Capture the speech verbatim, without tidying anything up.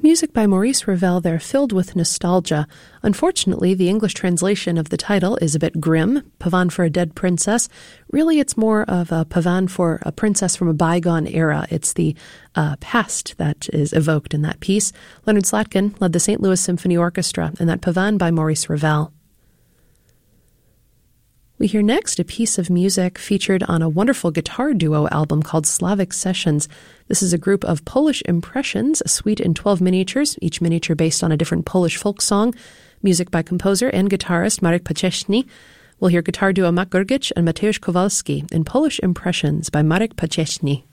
music by Maurice Ravel. They're filled with nostalgia. Unfortunately, the English translation of the title is a bit grim, Pavane for a Dead Princess. Really, it's more of a pavane for a princess from a bygone era. It's the uh, past that is evoked in that piece. Leonard Slatkin led the Saint Louis Symphony Orchestra in that Pavane by Maurice Ravel. We hear next a piece of music featured on a wonderful guitar duo album called Slavic Sessions. This is a group of Polish impressions, a suite in twelve miniatures, each miniature based on a different Polish folk song. Music by composer and guitarist Marek Pacieszny. We'll hear guitar duo Mak Gurgic and Mateusz Kowalski in Polish Impressions by Marek Pacieszny.